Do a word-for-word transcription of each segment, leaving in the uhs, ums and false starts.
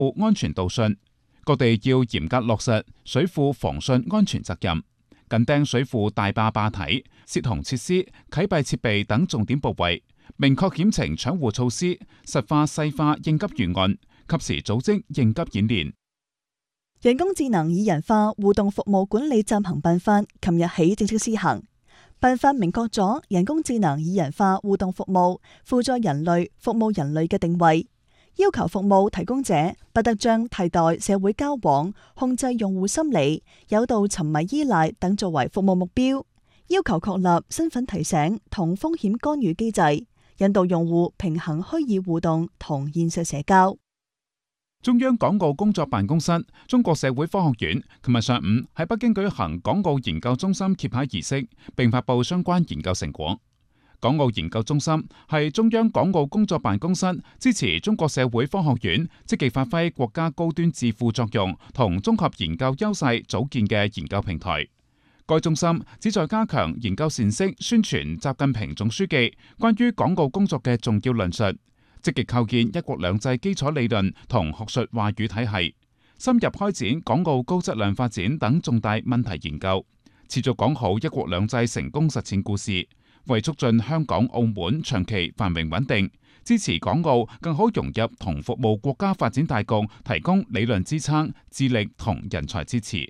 庫安全導訊，各地要嚴格落實水庫防汛安全責任，緊盯水庫大壩壩體、泄洪設施、啟閉設備等重點部位，明確險情搶護措施，實化細化應急預案，及時組織應急演練。 人工智能擬人化互動服務管理暫行辦法，琴日起正式施行。辦法明確咗人工智能擬人化互動服務輔助人類、服務人類嘅定位，要求服務提供者不得將替代社會交往、控制用戶心理、誘導沉迷依賴等作為服務目標，要求確立身份提醒同風險干預機制，引導用戶平衡虛擬互動同現實社交。 中央港澳工作辦公室、中國社會科學院琴日上午喺北京舉行港澳研究中心揭牌儀式，並發布相關研究成果。港澳研究中心係中央港澳工作辦公室支持中國社會科學院積極發揮國家高端智庫作用同綜合研究優勢組建嘅研究平台。該中心旨在加強研究闡釋宣傳習近平總書記關於港澳工作嘅重要論述，積極構建一國兩制基礎理論同學術話語體系，深入開展港澳高質量發展等重大問題研究，持續講好一國兩制成功實踐故事，為促進香港澳門長期繁榮穩定，支持港澳更好融入同服務國家發展大局提供理論支撐、智力同人才支持。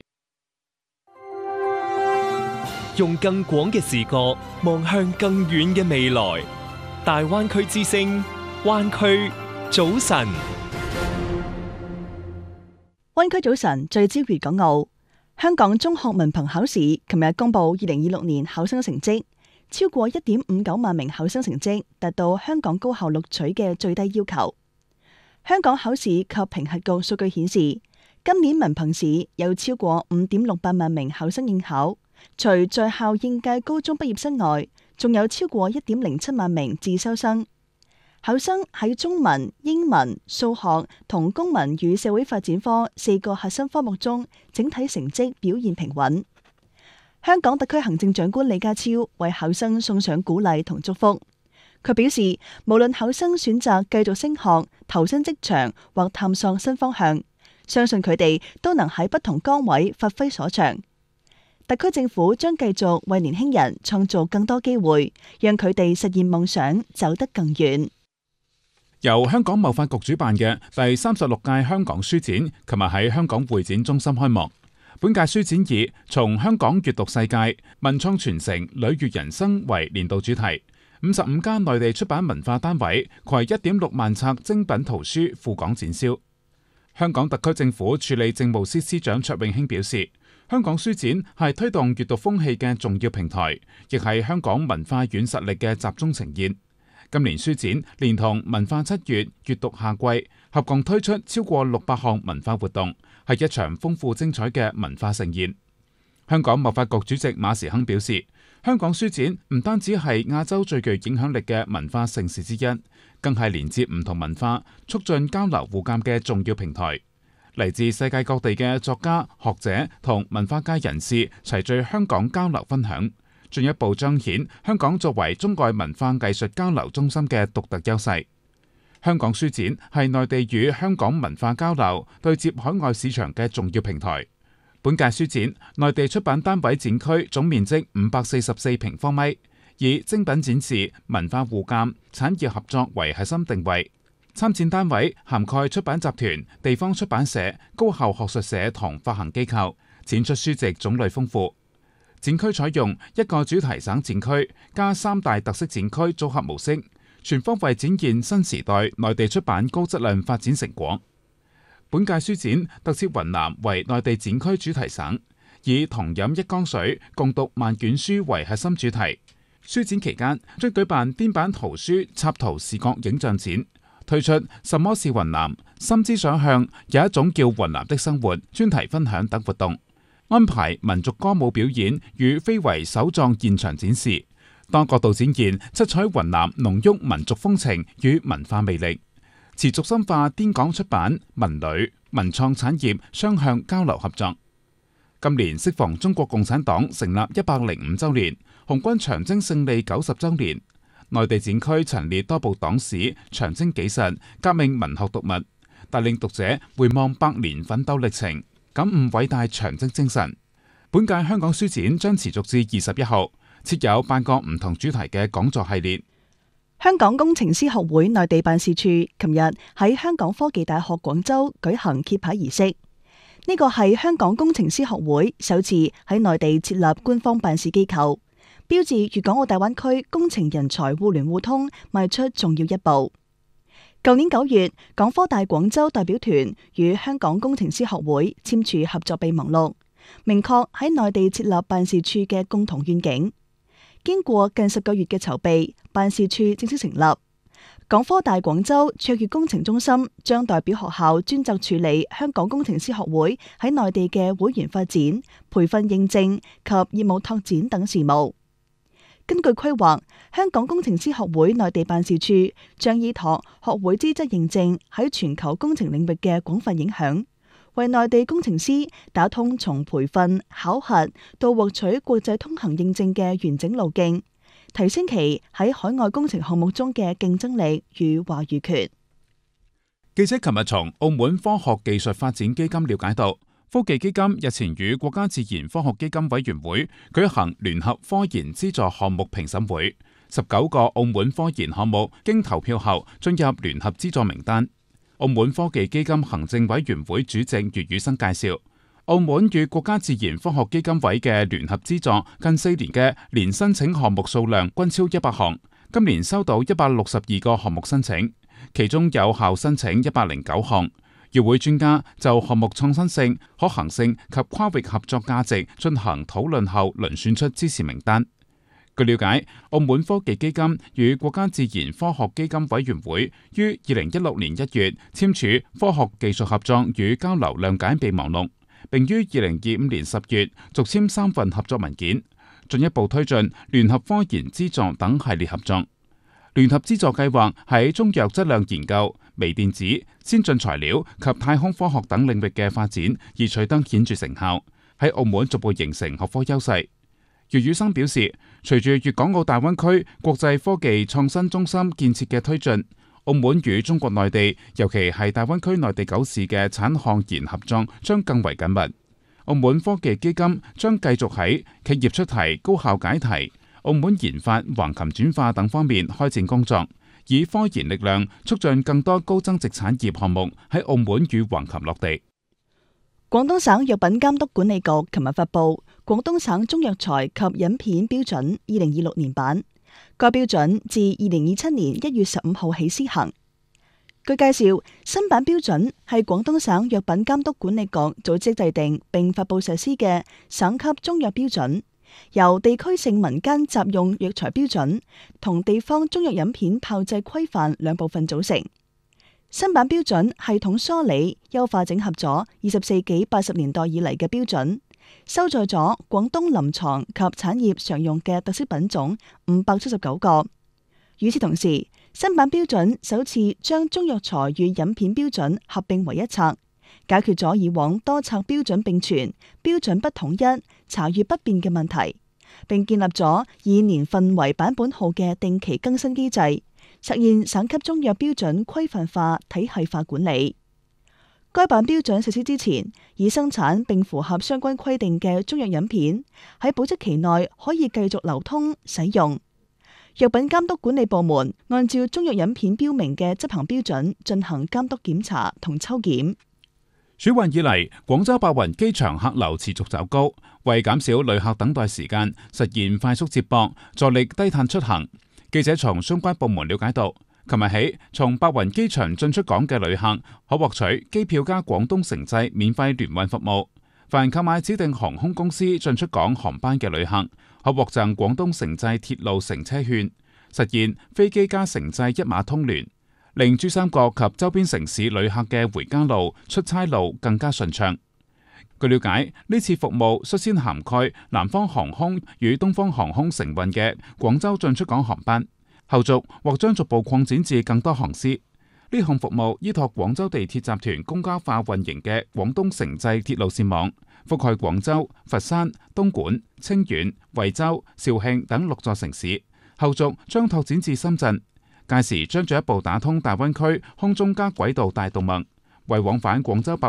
用更廣嘅視角望向更遠嘅未來，大灣區之聲。灣區早晨， 灣區早晨聚焦粵港澳。香港中學文憑考試琴日公布二零二六年考生成績，超過一點五九萬名考生成績達到香港高校錄取嘅最低要求。香港考試及評核局數據顯示，今年文憑試有超過五點六八萬名考生應考，除在校應屆高中畢業生外，仲有超過一點零七萬名自修生。考生喺中文、英文、數學同公民與社會發展科四個核心科目中，整體成績表現平穩。香港特區行政長官李家超為考生送上鼓勵同祝福。佢表示，無論考生選擇繼續升學、投身職場或探索新方向，相信佢哋都能喺不同崗位發揮所長。特區政府將繼續為年輕人創造更多機會，讓佢哋實現夢想，走得更遠。 由香港貿發局主辦嘅第三十六屆香港書展，琴日喺香港會展中心開幕。本屆書展以從香港閱讀世界、文創傳承、旅悅人生為年度主題。五十五間內地出版文化單位攜一點六萬冊精品圖書赴港展銷。香港特區政府處理政務司司長卓永興表示，香港書展係推動閱讀風氣嘅重要平台，亦係香港文化軟實力嘅集中呈現。今年書展連同文化七月、閱讀夏季，合共推出超過六百項文化活動，係一場豐富精彩嘅文化盛宴。香港貿發局主席馬時亨表示，香港書展唔單止係亞洲最具影響力嘅文化盛事之一，更係連接唔同文化、促進交流互鑑嘅重要平台。嚟自世界各地嘅作家、學者同文化界人士齊聚香港交流分享，進一步彰顯香港作為中外文化藝術交流中心嘅獨特優勢。香港書展係內地與香港文化交流、對接海外市場嘅重要平台。本屆書展，內地出版單位展區總面積五百四十四平方米，以精品展示、文化互鑑、產業合作為核心定位。參展單位涵蓋出版集團、地方出版社、高校學術社同發行機構，展出書籍種類豐富。展區採用一個主題省展區加三大特色展區組合模式，全方位展現新時代內地出版高質量發展成果。本屆書展特設雲南為內地展區主題省，以同飲一江水、共讀萬卷書為核心主題。書展期間將舉辦顛版圖書插圖視覺影像展，推出什麼是雲南、深知想向有一種叫雲南的生活專題分享等活動，安排民族歌舞表演與非遺手狀現場展示，多角度展現七彩雲南濃郁民族風情與文化魅力，持續深化滇港出版、文旅、文創產業雙向交流合作。今年適逢中國共產黨成立一百零五週年，紅軍長征勝利九十週年，內地展區陳列多部黨史、長征紀實、革命文學讀物， 帶領讀者回望百年奮鬥歷程，感悟偉大長征精神。本屆香港書展將持續至二十一號，設有八個唔同主題嘅講座系列。 香港工程師學會內地辦事處琴日喺香港科技大學廣州舉行揭牌儀式。呢個係香港工程師學會首次喺內地設立官方辦事機構，標誌粵港澳大灣區工程人才互聯互通邁出重要一步。舊年九月，港科大廣州代表團與香港工程師學會簽署合作備忘錄，明確喺內地設立辦事處嘅共同願景。經過近十個月嘅籌備，辦事處正式成立。港科大廣州卓越工程中心將代表學校專責處理香港工程師學會喺內地嘅會員發展、培訓認證及業務拓展等事務。根據規劃，香港工程師學會內地辦事處將依託學會資質認證喺全球工程領域嘅廣泛影響，為內地工程師打通從培訓、考核到獲取國際通行認證嘅完整路徑，提升其喺海外工程項目中嘅競爭力與話語權。 記者琴日從澳門科學技術發展基金了解到，科技基金日前與國家自然科學基金委員會舉行聯合科研資助項目評審會，十九個澳門科研項目經投票後進入聯合資助名單。澳門科技基金行政委員會主席余宇生介紹，澳門與國家自然科學基金委嘅聯合資助近四年嘅年申請項目數量均超一百項，今年收到一百六十二個項目申請，其中有效申請一百零九項。與會專家就項目創新性、可行性及跨域合作價值進行討論後，遴選出支持名單。據了解，澳門科技基金與國家自然科學基金委員會於二零一六年一月簽署科學技術合作與交流諒解備忘錄，並於二零二五年十月續簽三份合作文件，進一步推進聯合科研資助等系列合作。聯合資助計劃喺中藥質量研究、微電子、先進材料及太空科學等領域嘅發展而取得顯著成效，喺澳門逐步形成學科優勢。余宇生表示，隨住粵港澳大灣區國際科技創新中心建設嘅推進，澳門與中國內地，尤其係大灣區內地九市嘅產學研合作將更為緊密。澳門科技基金將繼續喺企業出題、高校解題、澳門研發、橫琴轉化等方面開展工作，以科研力量促進更多高增值產業項目喺澳門與橫琴落地。 廣東省藥品監督管理局琴日發布《廣東省中藥材及飲片標準二零二六年版》，該標準自二零二七年一月十五號起施行。據介紹，新版標準係廣東省藥品監督管理局組織制定並發布實施嘅省級中藥標準，由地區性民間雜用藥材標準同地方中藥飲片炮製規範兩部分組成。新版標準系統梳理、優化整合咗二十世紀八十年代以嚟嘅標準，收載咗廣東臨床及產業常用嘅特色品種五百七十九個。與此同時，新版標準首次將中藥材與飲片標準合併為一冊，解決咗以往多冊標準並存、標準不統一、查閱不便嘅問題，並建立咗以年份為版本號嘅定期更新機制，實現省級中藥標準規範化、體系化管理。該版標準實施之前，已生產並符合相關規定嘅中藥飲片喺保質期內可以繼續流通使用。藥品監督管理部門按照中藥飲片標明嘅執行標準進行監督檢查同抽檢。 暑運以嚟，廣州白雲機場客流持續走高，為減少旅客等待時間，實現快速接駁，助力低碳出行。記者從相關部門了解到，琴日起，從白雲機場進出港嘅旅客可獲取機票加廣東城際免費聯運服務。凡購買指定航空公司進出港航班嘅旅客，可獲贈廣東城際鐵路乘車券，實現飛機加城際一碼通聯，令珠三角及周邊城市旅客嘅回家路、出差路更加順暢。據了解，呢次服務率先涵蓋南方航空與東方航空承運嘅廣州進出港航班，後續或將逐步擴展至更多航司。呢項服務依託廣州地鐵集團公交化運營嘅廣東城際鐵路線網，覆蓋廣州、佛山、東莞、清遠、惠州、肇慶等六座城市，後續將拓展至深圳。屆時將進一步打通大灣區空中加軌道大動脈， 為往返廣州白